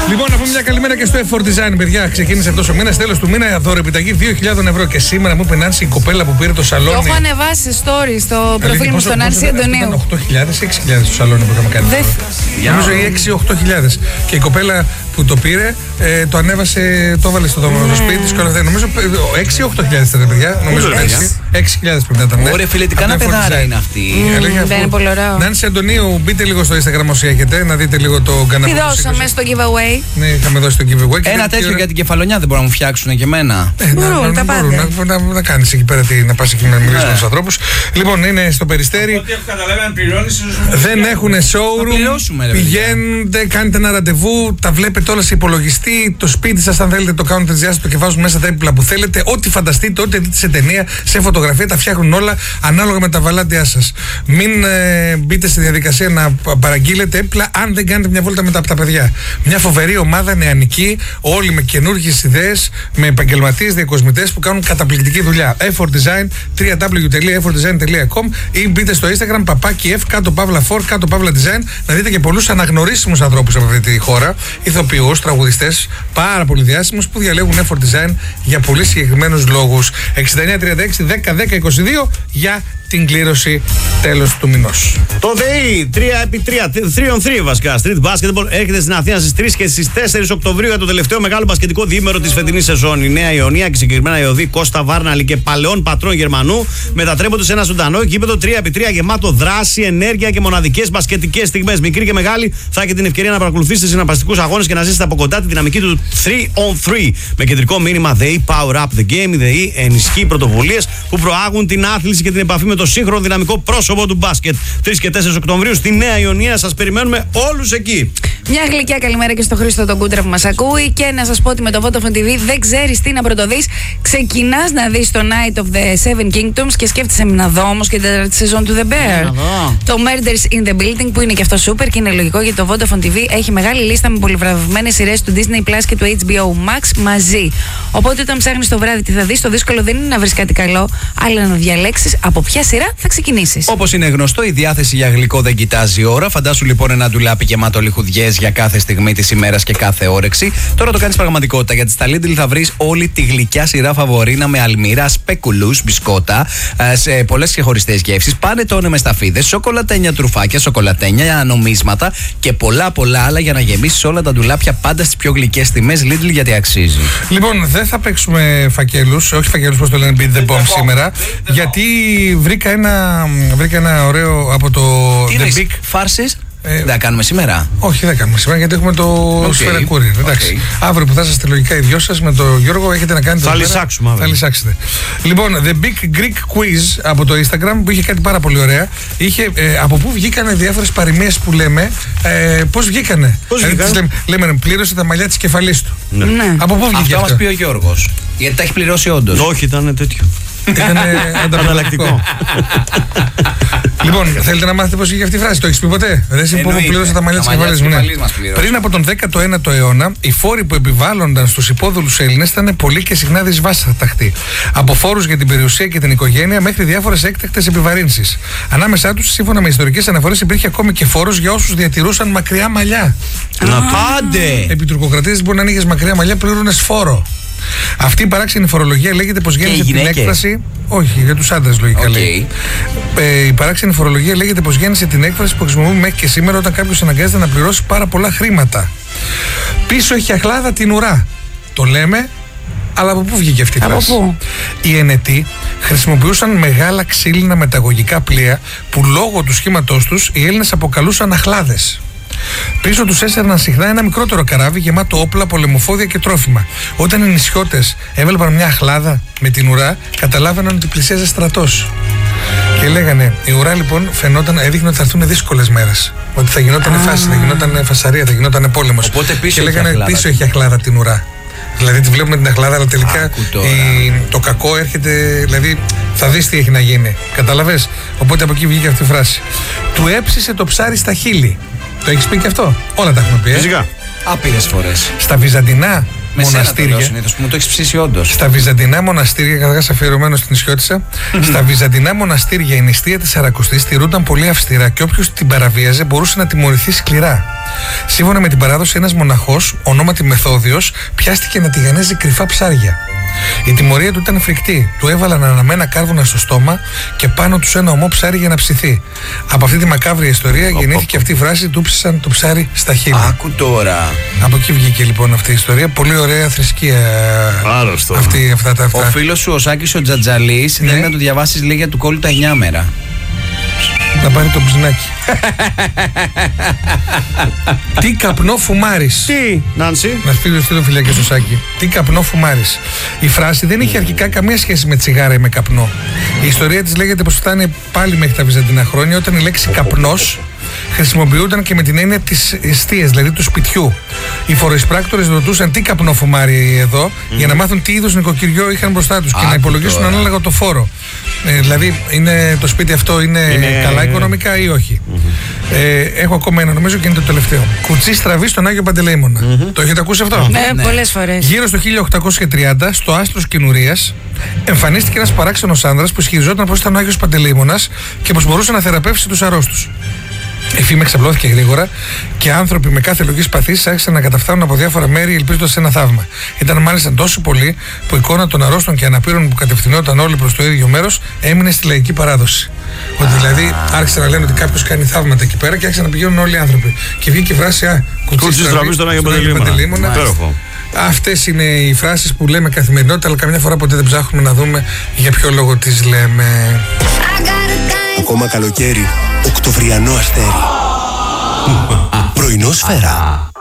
Λοιπόν, να πούμε μια καλημέρα και στο Effort Design, παιδιά. Ξεκίνησε αυτός ο μήνας. Τέλος του μήνα, δωρεπιταγή 2.000 ευρώ. Και σήμερα μου είπε Νάνση η κοπέλα που πήρε το σαλόνι. Το έχω ανεβάσει story στο προφίλ μου στον Νάνση Αντωνίου. 8.000 ή 6.000 το σαλόνι που είχαμε κάνει. Νομίζω οι 6-8.000. Και η κοπέλα που το πήρε, το ανέβασε, το έβαλε στο σπίτι της και όλα αυτά. Νομίζω 6-8.000 ήταν, παιδιά. Νομίζω 6.000 πρέπει να ήταν. Ωραία, φίλε, τι κάνα παιδάρα είναι αυτή. Δεν είναι πολύ ωραίο. Νάνση Αντωνίου, μπείτε λίγο στο Instagram όσοι έχετε, να δείτε λίγο το κανάλι. Τι δώσαμε στο giveaway. Ναι, είχαμε δώσει το giveaway. Ένα τέτοιο για την κεφαλονιά δεν μπορούν να μου φτιάξουν και εμένα. Μπορούν, τα πάντα. Να κάνεις εκεί πέρα, να πας εκεί να μιλήσεις με τους ανθρώπους. Λοιπόν, είναι στο Περιστέρι. Ό,τι έχω καταλάβει, αν πληρώνεις. Δεν έχουν showroom. Πηγαίνετε, κάνετε ένα ραντεβού, τα βλέπετε όλα σε υπολογιστή. Το σπίτι σας, αν θέλετε, το κάνουν τρισδιάστατο και βάζουν μέσα τα έπιπλα που θέλετε. Ό,τι φανταστείτε, ό,τι δείτε σε ταινία, σε φωτογραφία, τα φτιάχνουν όλα ανάλογα με τα βαλάντια σας. Μην μπείτε στη διαδικασία να παραγγείλετε έπιπλα αν δεν κάνετε μια βόλτα μετά από τα παιδιά. Μια φοβερή ομάδα νεανική, όλοι με καινούργιες ιδέες, με επαγγελματίες διακοσμητές που κάνουν καταπληκτική δουλειά. Effort Design, www.effortdesign.com ή μπείτε στο Instagram παπάκι F, κάτω παύλα 4, κάτω παύλα design, να δείτε και πολλούς αναγνωρίσιμους ανθρώπους από αυτή τη χώρα, ηθοποιούς, τραγουδιστές, πάρα πολύ διάσημους που διαλέγουν Effort Design για πολύ συγκεκριμένους λόγους. 6936 10 10 22 για την κλήρωση τέλος του μηνός. Το ΔΕΗ 3x3, 3on3 βασικά, Street Basketball, έρχεται στην Αθήνα στις 3 και στις 4 Οκτωβρίου για το τελευταίο μεγάλο μπασκετικό διήμερο της φετινής σεζόν. Η Νέα Ιωνία και συγκεκριμένα η οδοί Κώστα Βάρναλη και Παλαιών Πατρών Γερμανού μετατρέπονται σε ένα ζωντανό γήπεδο 3x3 γεμάτο δράση, ενέργεια και μοναδικές μπασκετικές στιγμές. Μικρή και μεγάλη θα έχετε την ευκαιρία να παρακολουθήσετε συναρπαστικούς αγώνες και να ζήσετε από κοντά τη δυναμική του 3on3. Με κεντρικό μήνυμα ΔΕΗ Power Up the Game. Η ΔΕΗ ενισχύει πρωτοβουλίες που προάγουν την άθληση και την επαφή με το σύγχρονο δυναμικό πρόσωπο του μπάσκετ. 3 και 4 Οκτωβρίου στη Νέα Ιωνία. Σας περιμένουμε όλους εκεί. Μια γλυκιά καλημέρα και στο Χρήστο τον Κούντρα που μας ακούει. Και να σας πω ότι με το Vodafone TV δεν ξέρεις τι να πρωτοδείς. Ξεκινάς να δεις το Night of the Seven Kingdoms και σκέφτεσαι να δω όμως και την τέταρτη σεζόν του The Bear. Το Murders in the Building που είναι και αυτό super και είναι λογικό γιατί το Vodafone TV έχει μεγάλη λίστα με πολυβραβευμένες σειρές του Disney Plus και του HBO Max μαζί. Οπότε όταν ψάχνεις το βράδυ τι θα δεις, το δύσκολο δεν είναι να βρεις κάτι καλό, αλλά να διαλέξεις από ποια σειρά θα ξεκινήσεις. Όπως είναι γνωστό, η διάθεση για γλυκό δεν κοιτάζει ώρα. Φαντάσου λοιπόν ένα ντουλάπι γεμάτο λιχουδιές για κάθε στιγμή της ημέρας και κάθε όρεξη. Τώρα το κάνεις πραγματικότητα γιατί στα Lidl θα βρεις όλη τη γλυκιά σειρά φαβορίνα με αλμύρα, σπεκουλούς, μπισκότα, σε πολλές ξεχωριστές γεύσεις. Πανετόνε με σταφίδες, σοκολατένια τρουφάκια, σοκολατένια, νομίσματα και πολλά άλλα για να γεμίσεις όλα τα ντουλάπια πάντα στις πιο γλυκές τιμές. Lidl γιατί αξίζει. Λοιπόν, δεν θα παίξουμε φακέλους, όχι φακέλους πώς το λένε, beat the bomb σήμερα, γιατί βρήκα ένα ωραίο από το The Big. Φάρσες. Δεν θα κάνουμε σήμερα. Όχι, δεν κάνουμε σήμερα γιατί έχουμε το σφαιρακούρι. Εντάξει. Αύριο που θα είστε λογικά οι δυο σας με τον Γιώργο έχετε να κάνετε. Θα λυσάξουμε αύριο. Θα λυσάξετε. Λοιπόν, The Big Greek Quiz από το Instagram που είχε κάτι πάρα πολύ ωραία. Είχε από πού βγήκανε διάφορες παροιμίες που λέμε. Πώς βγήκανε. Λέμε πλήρωσε τα μαλλιά της κεφαλής του. Ναι. Από πού βγήκε αυτό? Μας πει ο Γιώργος. Γιατί τα έχει πληρώσει όντως. Όχι, ήταν τέτοιο. Ήταν ανταλλακτικό. Λοιπόν, θέλετε να μάθετε πώς βγήκε αυτή η φράση? Το έχεις πει ποτέ? Δεν που πλήρωσε τα μαλλιά της κεφαλής μου. Πριν από τον 19ο αιώνα, οι φόροι που επιβάλλονταν στους υπόδουλους Έλληνες ήταν πολύ και συχνά δυσβάσταχτοι. Από φόρους για την περιουσία και την οικογένεια μέχρι διάφορες έκτακτες επιβαρύνσεις. Ανάμεσά τους, σύμφωνα με ιστορικές αναφορές, υπήρχε ακόμη και φόρος για όσους διατηρούσαν μακριά μαλλιά. Να πάντε! Επί τουρκοκρατίας μπορεί να ανοίγεις μακριά μαλλιά, πλήρωνες φόρο. Αυτή η παράξενη φορολογία λέγεται πως γέννησε την έκφραση. Όχι, για τους άντρες λογικά λέει. Η παράξενη φορολογία λέγεται πως γέννησε την έκφραση που χρησιμοποιούμε μέχρι και σήμερα όταν κάποιος αναγκάζεται να πληρώσει πάρα πολλά χρήματα. Πίσω έχει αχλάδα την ουρά. Το λέμε, αλλά από πού βγήκε αυτή η φράση? Οι Ενετοί χρησιμοποιούσαν μεγάλα ξύλινα μεταγωγικά πλοία που λόγω του σχήματός τους οι Έλληνες αποκαλούσαν αχλάδες. Πίσω τους έσαιρναν συχνά ένα μικρότερο καράβι γεμάτο όπλα, πολεμοφόδια και τρόφιμα. Όταν οι νησιώτες έβλεπαν μια αχλάδα με την ουρά, καταλάβαιναν ότι πλησίαζε στρατός. Και λέγανε, η ουρά λοιπόν έδειχνε ότι θα έρθουν δύσκολες μέρες. Ότι θα γινόταν φάση, θα γινόταν φασαρία, θα γινόταν πόλεμος. Και λέγανε πίσω έχει αχλάδα την ουρά. Δηλαδή τη βλέπουμε την αχλάδα, αλλά τελικά το κακό έρχεται, δηλαδή θα δεις τι έχει να γίνει. Καταλαβες? Οπότε από εκεί βγήκε αυτή η φράση. Του έψησε το ψάρι στα χείλη. Το έχεις πει και αυτό? Όλα τα έχουμε πει. Φυσικά. Άπειρες φορές. Στα Βυζαντινά μοναστήρια. Συνήθως που μου το έχει ψήσει όντως. Στα βυζαντινά μοναστήρια, καταρχάς αφιερωμένο στην Ισιώτισσα, στα βυζαντινά μοναστήρια η νηστεία της Σαρακοστής τηρούνταν πολύ αυστηρά και όποιος την παραβίαζε μπορούσε να τιμωρηθεί σκληρά. Σύμφωνα με την παράδοση, ένας μοναχός, ονόματι Μεθόδιος, πιάστηκε να τηγανίζει κρυφά ψάρια. Η τιμωρία του ήταν φρικτή. Του έβαλαν αναμένα κάρβουνα στο στόμα και πάνω τους ένα ομό ψάρι για να ψηθεί. Από αυτή τη μακάβρια ιστορία γεννήθηκε αυτή η φράση: του ψήσαν το ψάρι στα χείλη. Άκου τώρα. Από εκεί βγήκε λοιπόν αυτή η ιστορία. Πολύ ωραία θρησκεία. Άρρωστο. Αυτά. Ο φίλος σου, ο Σάκης ο Τζατζαλής, θέλει να του διαβάσεις λίγα του κόλλου τα 9 μέρα. Να πάρει το μπουζινάκι. Τι καπνό φουμάρεις. Τι, Νάνση. Να στείλω φιλιά στο Σάκη. Τι καπνό φουμάρεις. Η φράση δεν είχε αρχικά καμία σχέση με τσιγάρα ή με καπνό. Η ιστορία της λέγεται πως φτάνει πάλι μέχρι τα βυζαντινά χρόνια, όταν η λέξη καπνός χρησιμοποιούνταν και με την έννοια της εστίας, δηλαδή του σπιτιού. Οι φοροεισπράκτορες ρωτούσαν τι καπνό φουμάρει εδώ, για να μάθουν τι είδους νοικοκυριό είχαν μπροστά τους και να υπολογίσουν ανάλογα το φόρο. Δηλαδή, το σπίτι αυτό είναι καλά οικονομικά ή όχι. Έχω ακόμα ένα, νομίζω, και είναι το τελευταίο. Κουτσί στραβή στον Άγιο Παντελεήμονα. Το έχετε ακούσει αυτό? Ναι, πολλές φορές. Γύρω στο 1830, στο Άστρος Κινουρίας, εμφανίστηκε ένας παράξενος άνδρας που ισχυριζόταν πως ήταν ο Άγιος Παντελεήμονας και πως μπορούσε να θεραπεύσει τους αρρώστους. Η φήμη εξαπλώθηκε γρήγορα και άνθρωποι με κάθε λογική παθήσεις άρχισαν να καταφθάνουν από διάφορα μέρη ελπίζοντας σε ένα θαύμα. Ήταν μάλιστα τόσο πολλοί που η εικόνα των αρρώστων και αναπήρων που κατευθυνόταν όλοι προς το ίδιο μέρος έμεινε στη λαϊκή παράδοση. Ότι δηλαδή άρχισαν να λένε ότι κάποιος κάνει θαύματα εκεί πέρα και άρχισαν να πηγαίνουν όλοι οι άνθρωποι. Και βγήκε η φράση κουτσί στραβή στον Άγιο Παντελεήμονα. Αυτές είναι οι φράσεις που λέμε καθημερινότητα, αλλά καμιά φορά ποτέ δεν ψάχνουμε να δούμε για ποιο λόγο τις λέμε. Ακόμα καλοκαίρι, οκτωβριανό αστέρι. Πρωινό σφαίρα.